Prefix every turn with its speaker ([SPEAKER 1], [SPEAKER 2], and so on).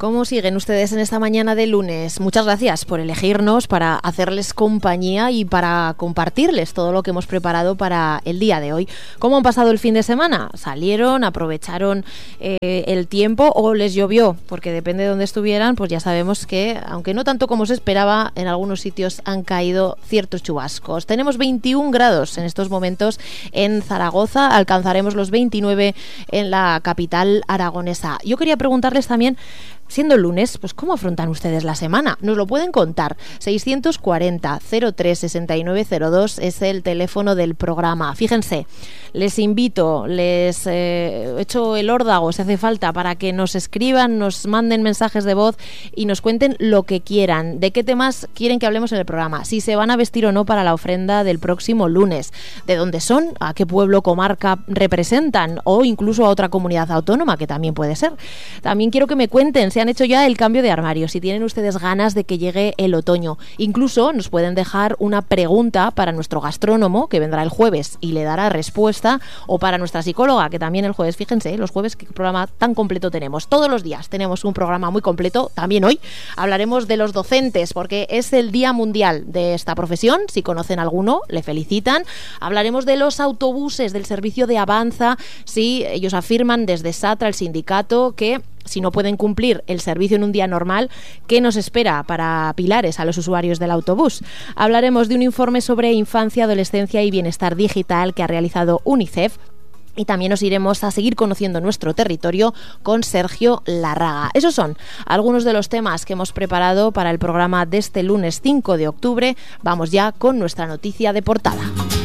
[SPEAKER 1] ¿Cómo siguen ustedes en esta mañana de lunes? Muchas gracias por elegirnos para hacerles compañía y para compartirles todo lo que hemos preparado para el día de hoy. ¿Cómo han pasado el fin de semana? ¿Salieron, aprovecharon el tiempo o les llovió? Porque depende de dónde estuvieran, pues ya sabemos que, aunque no tanto como se esperaba, en algunos sitios han caído ciertos chubascos. Tenemos 21 grados en estos momentos en Zaragoza, alcanzaremos los 29 en la capital aragonesa. Yo quería preguntarles también, siendo lunes, pues ¿cómo afrontan ustedes la semana? Nos lo pueden contar. 640 03 69 02 es el teléfono del programa. Fíjense, les invito, les echo el órdago si hace falta para que nos escriban, nos manden mensajes de voz y nos cuenten lo que quieran. ¿De qué temas quieren que hablemos en el programa? Si se van a vestir o no para la ofrenda del próximo lunes. ¿De dónde son? ¿A qué pueblo, comarca representan? O incluso a otra comunidad autónoma, que también puede ser. También quiero que me cuenten si han hecho ya el cambio de armario, si tienen ustedes ganas de que llegue el otoño. Incluso nos pueden dejar una pregunta para nuestro gastrónomo, que vendrá el jueves y le dará respuesta, o para nuestra psicóloga, que también el jueves. Fíjense, los jueves qué programa tan completo tenemos. Todos los días tenemos un programa muy completo. También hoy hablaremos de los docentes, porque es el Día Mundial de esta profesión. Si conocen alguno, le felicitan. Hablaremos de los autobuses, del servicio de Avanza. Sí, ellos afirman desde SATRA, el sindicato, que si no pueden cumplir el servicio en un día normal, ¿qué nos espera para Pilares a los usuarios del autobús? Hablaremos de un informe sobre infancia, adolescencia y bienestar digital que ha realizado UNICEF. Y también nos iremos a seguir conociendo nuestro territorio con Sergio Larraga. Esos son algunos de los temas que hemos preparado para el programa de este lunes 5 de octubre. Vamos ya con nuestra noticia de portada.